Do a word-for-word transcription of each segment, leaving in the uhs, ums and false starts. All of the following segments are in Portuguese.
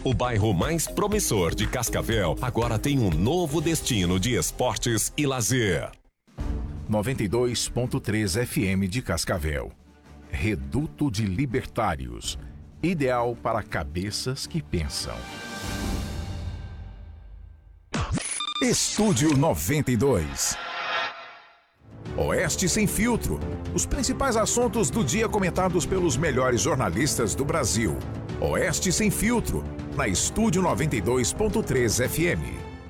O bairro mais promissor de Cascavel agora tem um novo destino de esportes e lazer. noventa e dois ponto três F M de Cascavel. Reduto de Libertários. Ideal para cabeças que pensam. Estúdio noventa e dois. Oeste Sem Filtro. Os principais assuntos do dia comentados pelos melhores jornalistas do Brasil. Oeste Sem Filtro, na Estúdio noventa e dois ponto três F M.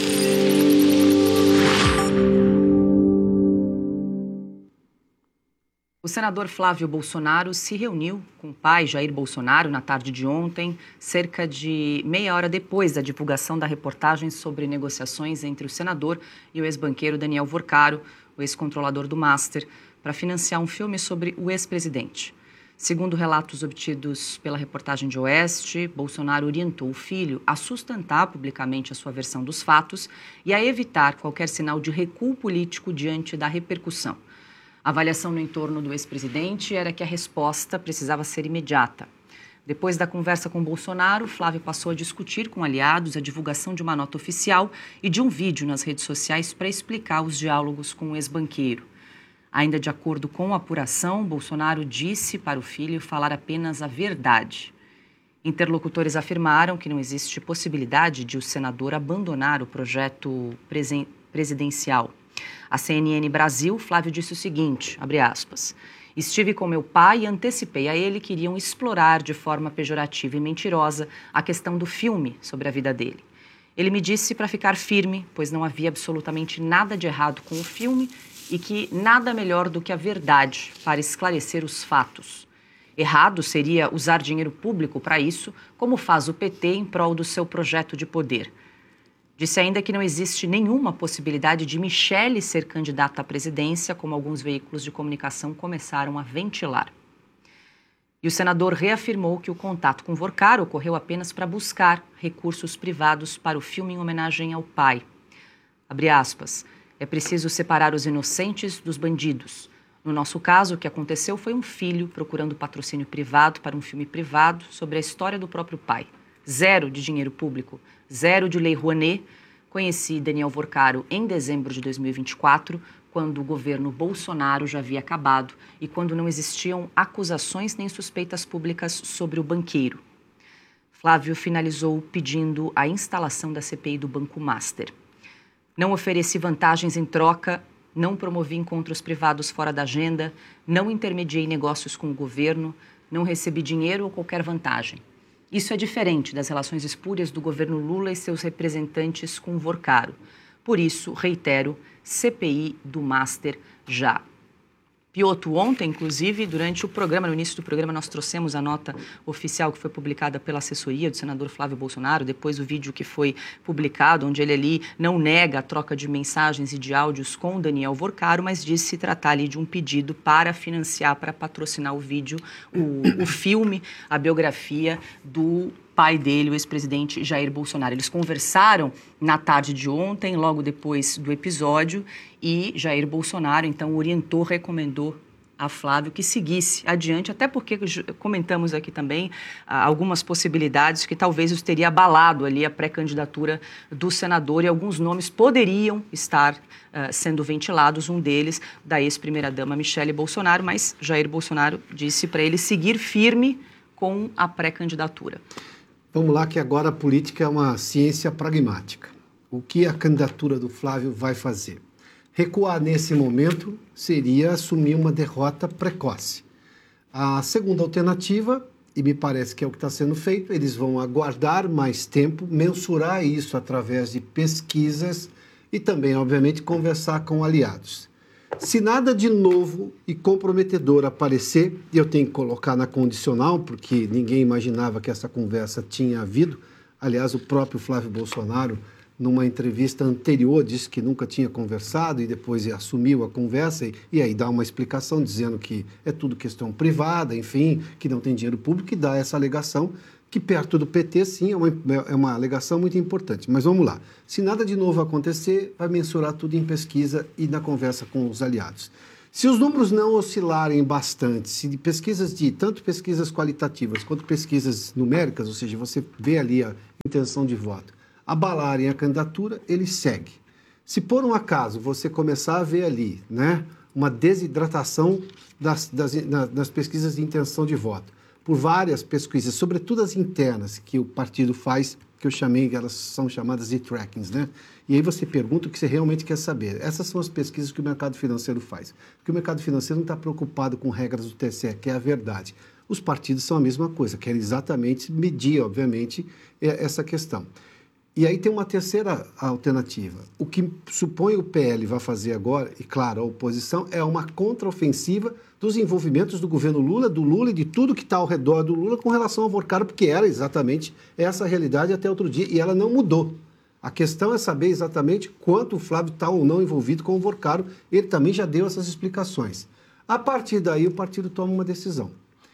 O senador Flávio Bolsonaro se reuniu com o pai, Jair Bolsonaro, na tarde de ontem, cerca de meia hora depois da divulgação da reportagem sobre negociações entre o senador e o ex-banqueiro Daniel Vorcaro, o ex-controlador do Master, para financiar um filme sobre o ex-presidente. Segundo relatos obtidos pela reportagem de Oeste, Bolsonaro orientou o filho a sustentar publicamente a sua versão dos fatos e a evitar qualquer sinal de recuo político diante da repercussão. A avaliação no entorno do ex-presidente era que a resposta precisava ser imediata. Depois da conversa com Bolsonaro, Flávio passou a discutir com aliados a divulgação de uma nota oficial e de um vídeo nas redes sociais para explicar os diálogos com o ex-banqueiro. Ainda de acordo com a apuração, Bolsonaro disse para o filho falar apenas a verdade. Interlocutores afirmaram que não existe possibilidade de o senador abandonar o projeto presen- presidencial. A C N N Brasil, Flávio disse o seguinte, abre aspas, estive com meu pai e antecipei a ele que iriam explorar de forma pejorativa e mentirosa a questão do filme sobre a vida dele. Ele me disse para ficar firme, pois não havia absolutamente nada de errado com o filme e que nada melhor do que a verdade para esclarecer os fatos. Errado seria usar dinheiro público para isso, como faz o P T em prol do seu projeto de poder. Disse ainda que não existe nenhuma possibilidade de Michele ser candidata à presidência, como alguns veículos de comunicação começaram a ventilar. E o senador reafirmou que o contato com Vorcaro ocorreu apenas para buscar recursos privados para o filme em homenagem ao pai. Abre aspas, é preciso separar os inocentes dos bandidos. No nosso caso, o que aconteceu foi um filho procurando patrocínio privado para um filme privado sobre a história do próprio pai. Zero de dinheiro público, zero de Lei Rouanet. Conheci Daniel Vorcaro em dezembro de dois mil e vinte e quatro, quando o governo Bolsonaro já havia acabado e quando não existiam acusações nem suspeitas públicas sobre o banqueiro. Flávio finalizou pedindo a instalação da C P I do Banco Master. Não ofereci vantagens em troca, não promovi encontros privados fora da agenda, não intermediei negócios com o governo, não recebi dinheiro ou qualquer vantagem. Isso é diferente das relações espúrias do governo Lula e seus representantes com Vorcaro. Por isso, reitero, C P I do Master já. Piotto, ontem, inclusive, durante o programa, no início do programa, nós trouxemos a nota oficial que foi publicada pela assessoria do senador Flávio Bolsonaro, depois o vídeo que foi publicado, onde ele ali não nega a troca de mensagens e de áudios com Daniel Vorcaro, mas diz se tratar ali de um pedido para financiar, para patrocinar o vídeo, o, o filme, a biografia do pai dele, o ex-presidente Jair Bolsonaro. Eles conversaram na tarde de ontem, logo depois do episódio, e Jair Bolsonaro, então, orientou, recomendou a Flávio que seguisse adiante, até porque comentamos aqui também ah, algumas possibilidades que talvez os teria abalado ali a pré-candidatura do senador e alguns nomes poderiam estar ah, sendo ventilados, um deles da ex-primeira-dama Michele Bolsonaro, mas Jair Bolsonaro disse para ele seguir firme com a pré-candidatura. Vamos lá, que agora a política é uma ciência pragmática. O que a candidatura do Flávio vai fazer? Recuar nesse momento seria assumir uma derrota precoce. A segunda alternativa, e me parece que é o que está sendo feito, eles vão aguardar mais tempo, mensurar isso através de pesquisas e também, obviamente, conversar com aliados. Se nada de novo e comprometedor aparecer, eu tenho que colocar na condicional, porque ninguém imaginava que essa conversa tinha havido. Aliás, o próprio Flávio Bolsonaro, numa entrevista anterior, disse que nunca tinha conversado e depois assumiu a conversa e, e aí dá uma explicação dizendo que é tudo questão privada, enfim, que não tem dinheiro público e dá essa alegação que perto do P T, sim, é uma, é uma alegação muito importante. Mas vamos lá. Se nada de novo acontecer, vai mensurar tudo em pesquisa e na conversa com os aliados. Se os números não oscilarem bastante, se de pesquisas de, tanto pesquisas qualitativas quanto pesquisas numéricas, ou seja, você vê ali a intenção de voto abalarem a candidatura, ele segue. Se por um acaso você começar a ver ali, né, uma desidratação das, das, das pesquisas de intenção de voto, por várias pesquisas, sobretudo as internas que o partido faz, que eu chamei, elas são chamadas de trackings, né? E aí você pergunta o que você realmente quer saber. Essas são as pesquisas que o mercado financeiro faz. Porque o mercado financeiro não está preocupado com regras do T S E, que é a verdade. Os partidos são a mesma coisa, querem exatamente medir, obviamente, essa questão. E aí tem uma terceira alternativa. O que supõe o P L vai fazer agora, e claro, a oposição, é uma contraofensiva dos envolvimentos do governo Lula, do Lula e de tudo que está ao redor do Lula com relação ao Vorcaro, porque era exatamente essa a realidade até outro dia, e ela não mudou. A questão é saber exatamente quanto o Flávio está ou não envolvido com o Vorcaro. Ele também já deu essas explicações. A partir daí, o partido toma uma decisão.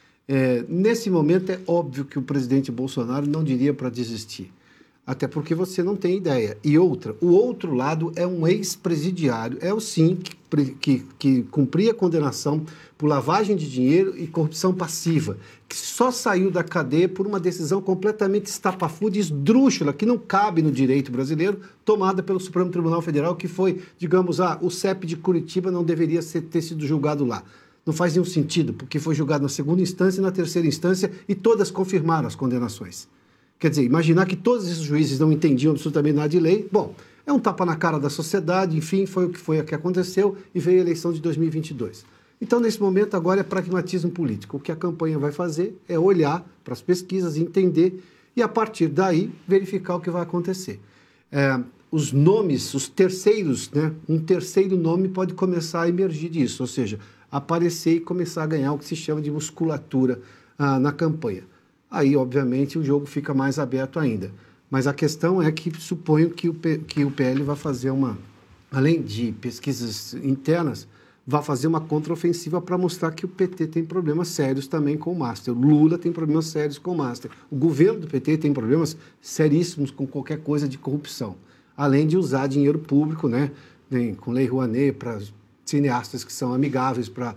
É, nesse momento, é óbvio que o presidente Bolsonaro não diria para desistir. Até porque você não tem ideia. E outra, o outro lado é um ex-presidiário, é o sim, que, que, que cumpria a condenação por lavagem de dinheiro e corrupção passiva, que só saiu da cadeia por uma decisão completamente estapafúrdia, esdrúxula, que não cabe no direito brasileiro, tomada pelo Supremo Tribunal Federal, que foi, digamos, ah, o C E P de Curitiba não deveria ser, ter sido julgado lá. Não faz nenhum sentido, porque foi julgado na segunda instância e na terceira instância, e todas confirmaram as condenações. Quer dizer, imaginar que todos esses juízes não entendiam absolutamente nada de lei, bom, é um tapa na cara da sociedade, enfim, foi o que foi o que aconteceu e veio a eleição de dois mil e vinte e dois. Então, nesse momento, agora é pragmatismo político. O que a campanha vai fazer é olhar para as pesquisas, entender e, a partir daí, verificar o que vai acontecer. É, os nomes, os terceiros, né, um terceiro nome pode começar a emergir disso, ou seja, aparecer e começar a ganhar o que se chama de musculatura ah, na campanha. Aí, obviamente, o jogo fica mais aberto ainda. Mas a questão é que suponho que o, P, que o P L vai fazer uma, além de pesquisas internas, vai fazer uma contraofensiva para mostrar que o P T tem problemas sérios também com o Master. O Lula tem problemas sérios com o Master. O governo do P T tem problemas seríssimos com qualquer coisa de corrupção. Além de usar dinheiro público, né, com Lei Rouanet, para cineastas que são amigáveis, para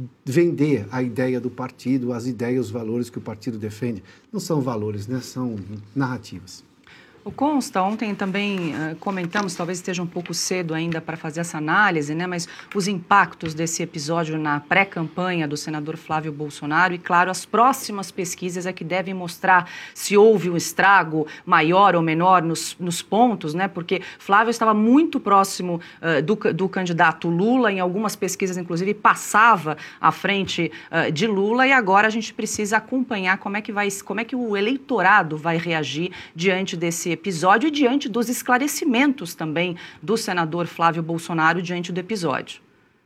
vender a ideia do partido, as ideias, os valores que o partido defende. Não são valores, né? São narrativas. O Consta, ontem também uh, comentamos, talvez esteja um pouco cedo ainda para fazer essa análise, né? Mas os impactos desse episódio na pré-campanha do senador Flávio Bolsonaro e, claro, as próximas pesquisas é que devem mostrar se houve um estrago maior ou menor nos, nos pontos, né? Porque Flávio estava muito próximo uh, do, do candidato Lula, em algumas pesquisas, inclusive, passava à frente uh, de Lula, e agora a gente precisa acompanhar como é que vai, como é que o eleitorado vai reagir diante desse episódio e diante dos esclarecimentos também do senador Flávio Bolsonaro diante do episódio.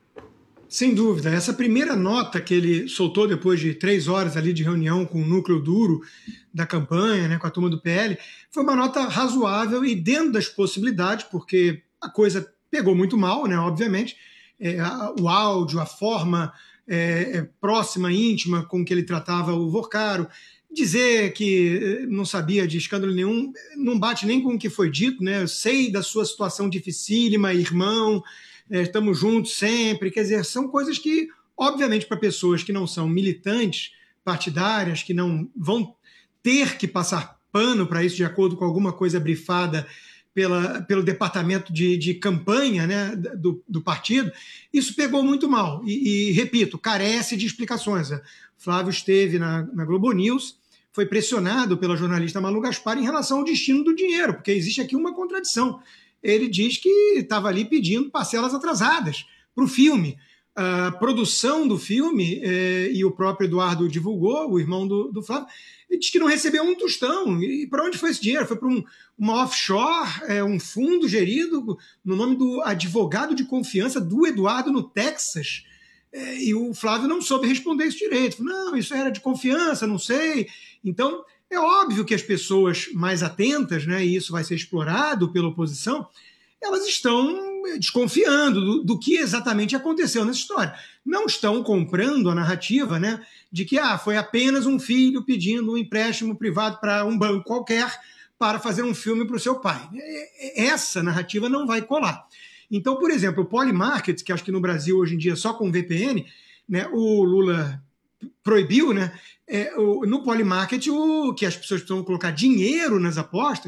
Sem dúvida. Essa primeira nota que ele soltou depois de três horas ali de reunião com o núcleo duro da campanha, né, com a turma do P L, foi uma nota razoável e dentro das possibilidades, porque a coisa pegou muito mal, né, obviamente, é, a, o áudio, a forma é, é, próxima, íntima com que ele tratava o Vorcaro. Dizer que não sabia de escândalo nenhum não bate nem com o que foi dito, né? Eu sei da sua situação dificílima, irmão, é, estamos juntos sempre. Quer dizer, são coisas que, obviamente, para pessoas que não são militantes partidárias, que não vão ter que passar pano para isso de acordo com alguma coisa brifada pela, pelo departamento de, de campanha, né, do, do partido, isso pegou muito mal. E, e, repito, carece de explicações. Flávio esteve na, na Globo News, foi pressionado pela jornalista Malu Gaspar em relação ao destino do dinheiro, porque existe aqui uma contradição. Ele diz que estava ali pedindo parcelas atrasadas para o filme. A produção do filme, eh, e o próprio Eduardo divulgou, o irmão do, do Flávio, ele diz que não recebeu um tostão. E para onde foi esse dinheiro? Foi para um, uma offshore, é, um fundo gerido no nome do advogado de confiança do Eduardo no Texas. É, e o Flávio não soube responder isso direito. Falou, não, isso era de confiança, não sei. Então, é óbvio que as pessoas mais atentas, né, e isso vai ser explorado pela oposição, elas estão desconfiando do, do que exatamente aconteceu nessa história. Não estão comprando a narrativa, né, de que ah, foi apenas um filho pedindo um empréstimo privado para um banco qualquer para fazer um filme para o seu pai. Essa narrativa não vai colar. Então, por exemplo, o Polymarket, que acho que no Brasil hoje em dia só com V P N, né, o Lula proibiu, né, é, o, no Polymarket, o, que as pessoas precisam colocar dinheiro nas apostas,